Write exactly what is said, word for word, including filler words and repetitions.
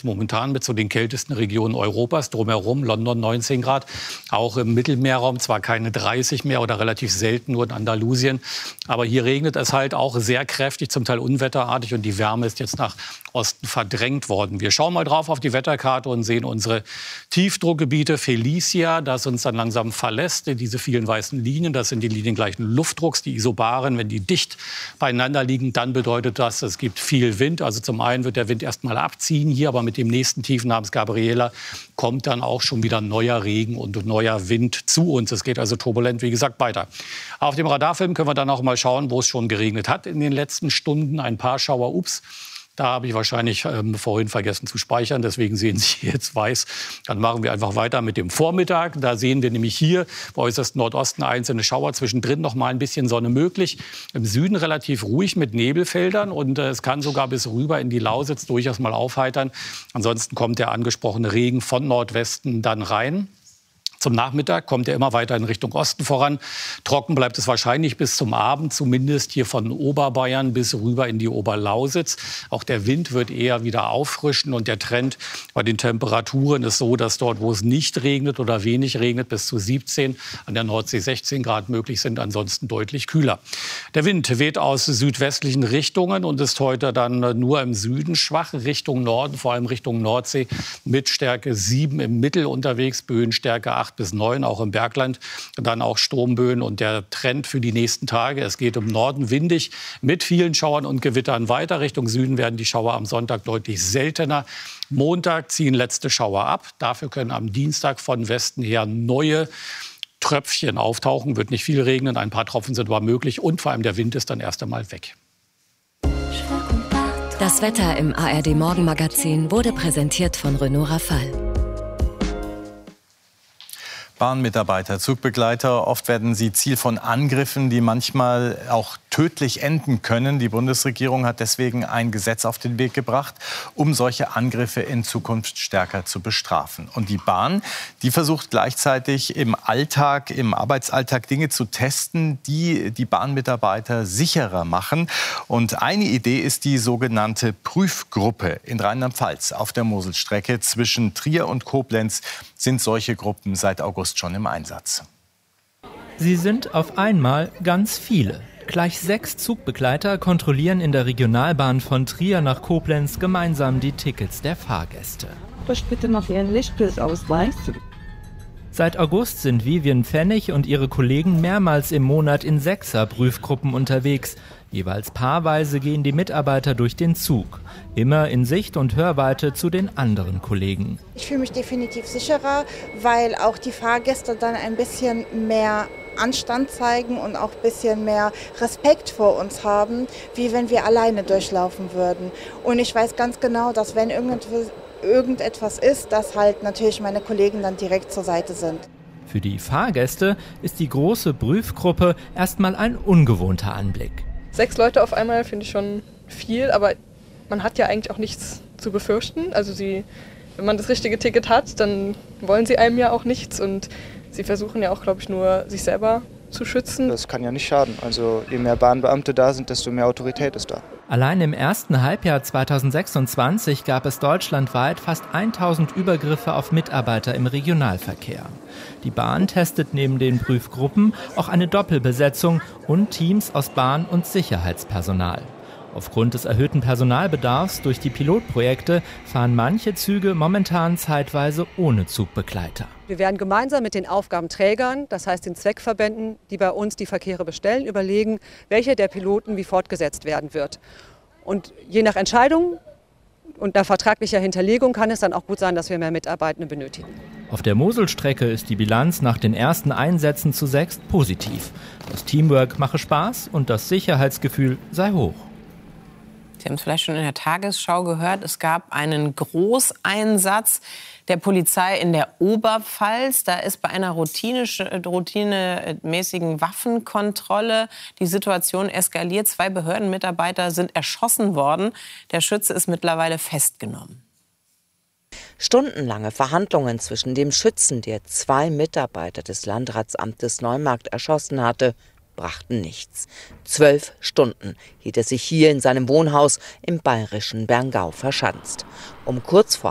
jetzt momentan mit zu den kältesten Regionen Europas. Drumherum London neunzehn Grad. Auch im Mittelmeerraum zwar keine dreißig mehr oder relativ selten nur in Andalusien. Aber hier regnet es halt auch sehr kräftig, zum Teil unwetterartig. Und die Wärme ist jetzt nach Osten verdrängt worden. Wir schauen mal drauf auf die Wetterkarte und sehen unsere Tiefdruckgebiete Felicia, das uns dann langsam verlässt. Diese vielen weißen Linien, das sind die Linien gleichen Luftdrucks, die Isobaren. Wenn die dicht beieinander liegen, dann bedeutet das, es gibt viel Wind. Also zum einen wird der Wind erst mal abziehen hier, aber mit dem nächsten Tief namens Gabriela kommt dann auch schon wieder neuer Regen und neuer Wind zu uns. Es geht also turbulent, wie gesagt, weiter. Auf dem Radarfilm können wir dann auch mal schauen, wo es schon geregnet hat in den letzten Stunden. Ein paar Schauer, ups. Da habe ich wahrscheinlich ähm, vorhin vergessen zu speichern, deswegen sehen Sie jetzt weiß. Dann machen wir einfach weiter mit dem Vormittag. Da sehen wir nämlich hier im äußersten Nordosten einzelne Schauer, zwischendrin noch mal ein bisschen Sonne möglich. Im Süden relativ ruhig mit Nebelfeldern und äh, es kann sogar bis rüber in die Lausitz durchaus mal aufheitern. Ansonsten kommt der angesprochene Regen von Nordwesten dann rein. Zum Nachmittag kommt er immer weiter in Richtung Osten voran. Trocken bleibt es wahrscheinlich bis zum Abend, zumindest hier von Oberbayern bis rüber in die Oberlausitz. Auch der Wind wird eher wieder auffrischen und der Trend bei den Temperaturen ist so, dass dort, wo es nicht regnet oder wenig regnet, bis zu siebzehn, an der Nordsee sechzehn Grad möglich sind, ansonsten deutlich kühler. Der Wind weht aus südwestlichen Richtungen und ist heute dann nur im Süden schwach, Richtung Norden, vor allem Richtung Nordsee, mit Stärke sieben im Mittel unterwegs, Böenstärke acht bis neun, auch im Bergland, dann auch Sturmböen und der Trend für die nächsten Tage. Es geht im Norden windig mit vielen Schauern und Gewittern weiter. Richtung Süden werden die Schauer am Sonntag deutlich seltener. Montag ziehen letzte Schauer ab. Dafür können am Dienstag von Westen her neue Tröpfchen auftauchen. Wird nicht viel regnen, ein paar Tropfen sind aber möglich und vor allem der Wind ist dann erst einmal weg. Das Wetter im A R D Morgenmagazin wurde präsentiert von Renault Rafale. Bahnmitarbeiter, Zugbegleiter, oft werden sie Ziel von Angriffen, die manchmal auch tödlich enden können. Die Bundesregierung hat deswegen ein Gesetz auf den Weg gebracht, um solche Angriffe in Zukunft stärker zu bestrafen. Und die Bahn, die versucht gleichzeitig im Alltag, im Arbeitsalltag Dinge zu testen, die die Bahnmitarbeiter sicherer machen. Und eine Idee ist die sogenannte Prüfgruppe in Rheinland-Pfalz. Auf der Moselstrecke zwischen Trier und Koblenz sind solche Gruppen seit August schon im Einsatz. Sie sind auf einmal ganz viele. Gleich sechs Zugbegleiter kontrollieren in der Regionalbahn von Trier nach Koblenz gemeinsam die Tickets der Fahrgäste. Bitte noch Ihren Lichtbildausweis. Seit August sind Vivian Pfennig und ihre Kollegen mehrmals im Monat in Sechser-Prüfgruppen unterwegs. Jeweils paarweise gehen die Mitarbeiter durch den Zug. Immer in Sicht- und Hörweite zu den anderen Kollegen. Ich fühle mich definitiv sicherer, weil auch die Fahrgäste dann ein bisschen mehr Anstand zeigen und auch ein bisschen mehr Respekt vor uns haben, wie wenn wir alleine durchlaufen würden. Und ich weiß ganz genau, dass wenn irgendetwas, irgendetwas ist, dass halt natürlich meine Kollegen dann direkt zur Seite sind. Für die Fahrgäste ist die große Prüfgruppe erstmal ein ungewohnter Anblick. Sechs Leute auf einmal finde ich schon viel, aber man hat ja eigentlich auch nichts zu befürchten. Also sie, wenn man das richtige Ticket hat, dann wollen sie einem ja auch nichts und sie versuchen ja auch, glaube ich, nur sich selber zu schützen. Das kann ja nicht schaden. Also je mehr Bahnbeamte da sind, desto mehr Autorität ist da. Allein im ersten Halbjahr zweitausendsechsundzwanzig gab es deutschlandweit fast tausend Übergriffe auf Mitarbeiter im Regionalverkehr. Die Bahn testet neben den Prüfgruppen auch eine Doppelbesetzung und Teams aus Bahn- und Sicherheitspersonal. Aufgrund des erhöhten Personalbedarfs durch die Pilotprojekte fahren manche Züge momentan zeitweise ohne Zugbegleiter. Wir werden gemeinsam mit den Aufgabenträgern, das heißt den Zweckverbänden, die bei uns die Verkehre bestellen, überlegen, welcher der Piloten wie fortgesetzt werden wird. Und je nach Entscheidung und nach vertraglicher Hinterlegung kann es dann auch gut sein, dass wir mehr Mitarbeitende benötigen. Auf der Moselstrecke ist die Bilanz nach den ersten Einsätzen zu sechst positiv. Das Teamwork mache Spaß und das Sicherheitsgefühl sei hoch. Sie haben es vielleicht schon in der Tagesschau gehört, es gab einen Großeinsatz der Polizei in der Oberpfalz. Da ist bei einer routinemäßigen Waffenkontrolle die Situation eskaliert. Zwei Behördenmitarbeiter sind erschossen worden. Der Schütze ist mittlerweile festgenommen. Stundenlange Verhandlungen zwischen dem Schützen, der zwei Mitarbeiter des Landratsamtes Neumarkt erschossen hatte, brachten nichts. Zwölf Stunden hielt er sich hier in seinem Wohnhaus im bayerischen Berngau verschanzt. Um kurz vor